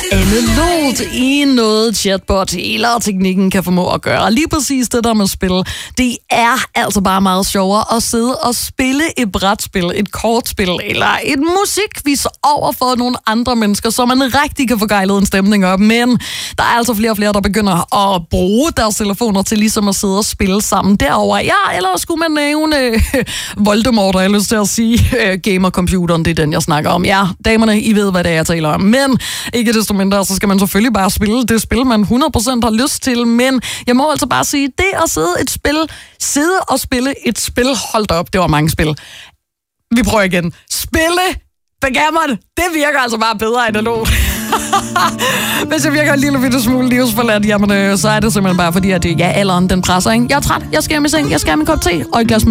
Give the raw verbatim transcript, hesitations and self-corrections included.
analogt i noget chatbot eller teknikken kan formå at gøre. Lige præcis det der med spil, det er altså bare meget sjovere at sidde og spille et brætspil, et kortspil eller et musikquiz over for nogle andre mennesker, så man rigtig kan få gejlet en stemning op. Men der er altså flere og flere, der begynder at bruge deres telefoner til ligesom at sidde og spille sammen derover. Ja, eller skulle man nævne øh, Voldemort, har jeg lyst til at sige. Øh, gamercomputeren, det er den, jeg snakker om. Ja, damerne, I ved, hvad det er, jeg taler om. Men ikke desto mindre, så skal man selvfølgelig bare spille det spil, man hundrede procent har lyst til. Men jeg må altså bare sige, det at sidde et spil, sidde og spille et spil, hold da op, det var mange spil. Vi prøver igen. Spille backgammon, det virker altså bare bedre analogt. Hvis jeg virker en lille bitte smule livsforladt, jamen øh, så er det simpelthen bare fordi, at ja, alderen den presser, ikke? Jeg er træt, jeg skal hjem i seng, jeg skal have min kop te og et glas